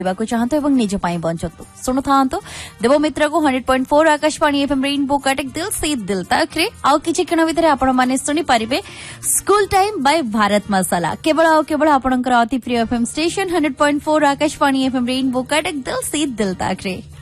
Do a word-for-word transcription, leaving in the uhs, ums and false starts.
को चाहते एवं निज पाई बंचतु शुणु था देवमित्र को hundred point four Akashvani FM rainbow Cuttack दिल से दिल तक रे आउ किछि क्षण भितर आपण माने सुनि परिबे स्कूल टाइम बाय भारत मसाला केवल आउ केवल आपणकर अति प्रिय FM station hundred point four Akashvani FM rainbow Cuttack दिल से दिल तक रे।